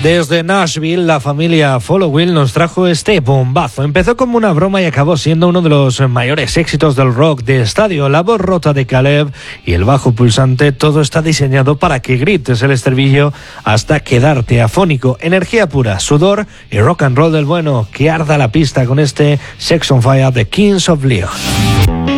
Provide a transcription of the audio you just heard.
Desde Nashville, la familia Follow Will nos trajo este bombazo. Empezó como una broma y acabó siendo uno de los mayores éxitos del rock de estadio. La voz rota de Caleb y el bajo pulsante, todo está diseñado para que grites el estribillo hasta quedarte afónico. Energía pura, sudor y rock and roll del bueno. Que arda la pista con este Sex on Fire de Kings of Leon.